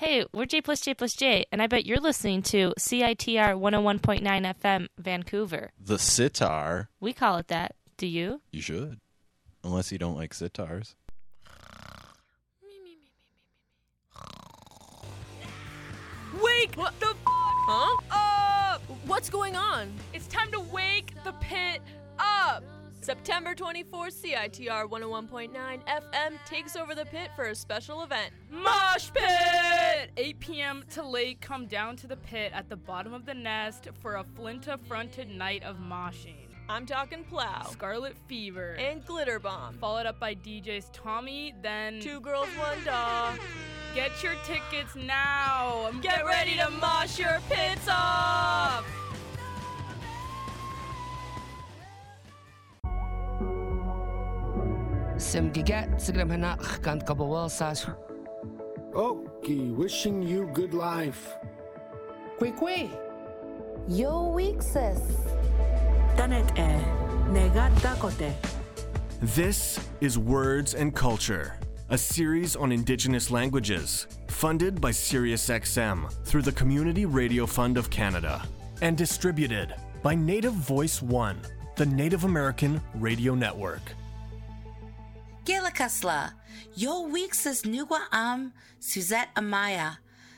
Hey, we're J plus J plus J, and I bet you're listening to CITR 101.9 FM, Vancouver. The sitar. We call it that. Do you? You should. Unless you don't like sitars. Wake the up! What's going on? It's time to wake the pit up! September 24th, CITR 101.9 FM takes over the pit for a special event. Mosh Pit! 8 p.m. to late, come down to the pit at the bottom of the nest for a Flinta-fronted night of moshing. I'm talking Plow, Scarlet Fever, and Glitter Bomb. Followed up by DJs Tommy, then... 2 Girls, 1 Dog. Get your tickets now! Get ready to mosh your pits off! Simgigat Sigramhana Kant Kabawal Sas. Okay, wishing you good life. Kwekwe. Yo Weeksis. Tanet e. Negata kote. This is Words and Culture, a series on Indigenous languages, funded by SiriusXM through the Community Radio Fund of Canada, and distributed by Native Voice One, the Native American Radio Network. Gilakasla. Yo Weeksis Nugwa Am Suzette Amaya.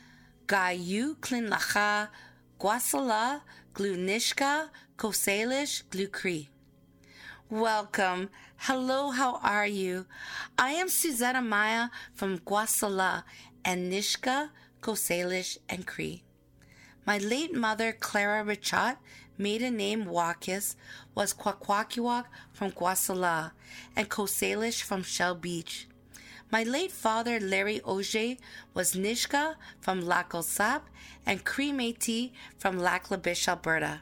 Gayu Klin Lacha. Guasala. Glu Nishka. Kosalish. Glu Cree. Welcome. Hello, how are you? I am Suzette Amaya from Guasala and Nishka, Kosalish, and Cree. My late mother, Clara Richat, maiden name Wakis, was Kwakwakiwak from Guasala and Kosalish from Shell Beach. My late father, Larry Auger, was Nishka from Lac Osap and Cree Métis from Lac La Biche, Alberta.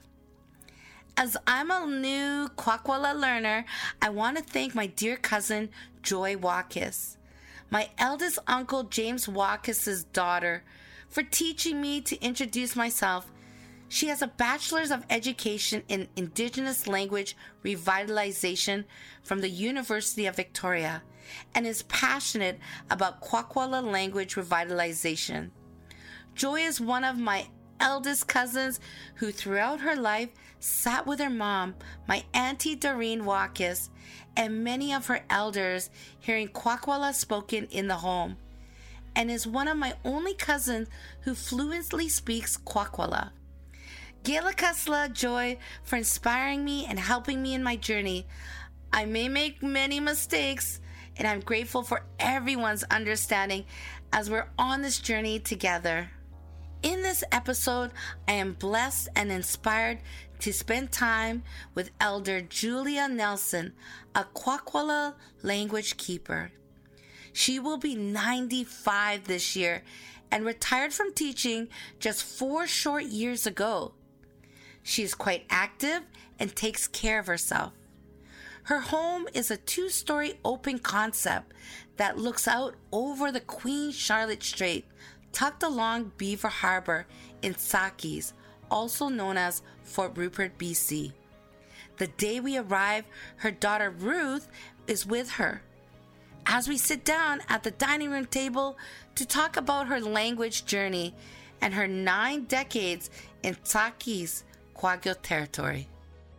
As I'm a new Kwakwala learner, I want to thank my dear cousin, Joy Wakis, my eldest uncle, James Wakis' daughter, for teaching me to introduce myself. She has a Bachelor's of Education in Indigenous Language Revitalization from the University of Victoria and is passionate about Kwakwala language revitalization. Joy is one of my eldest cousins who throughout her life sat with her mom, my Auntie Doreen Wakis, and many of her elders hearing Kwakwala spoken in the home, and is one of my only cousins who fluently speaks Kwakwala. Gilakasla Joy for inspiring me and helping me in my journey. I may make many mistakes, and I'm grateful for everyone's understanding as we're on this journey together. In this episode, I am blessed and inspired to spend time with Elder Julia Nelson, a Kwakwala language keeper. She will be 95 this year and retired from teaching just 4 short years ago. She is quite active and takes care of herself. Her home is a 2-story open concept that looks out over the Queen Charlotte Strait, tucked along Beaver Harbor in Sakis, also known as Fort Rupert, BC. The day we arrive, her daughter Ruth is with her. As we sit down at the dining room table to talk about her language journey and her 9 decades in Sakis, Kwagyo territory.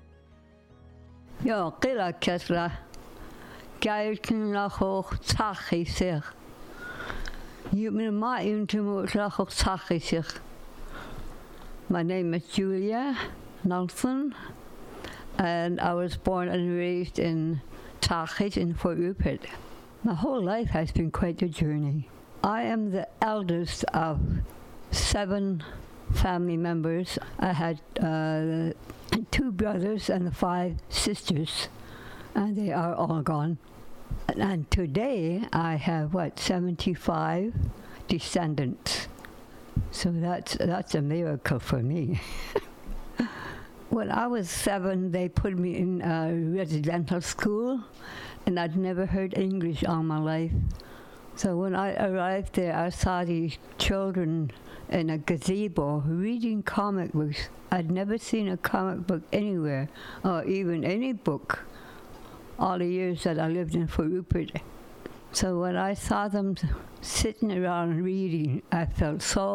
Yo, Kila Kesla, Gailkin Lacho Tachi Sich. You mean my intimate Lacho Tachi Sich. My name is Julia Nelson, and I was born and raised in Tachis in Fort Rupert. My whole life has been quite a journey. I am the eldest of 7 family members. I had 2 brothers and 5 sisters, and they are all gone. And today I have 75 descendants. So that's a miracle for me. When I was 7, they put me in a residential school, and I'd never heard English all my life. So when I arrived there, I saw these children in a gazebo reading comic books. I'd never seen a comic book anywhere, or even any book, all the years that I lived in Fort Rupert. So when I saw them sitting around reading, I felt so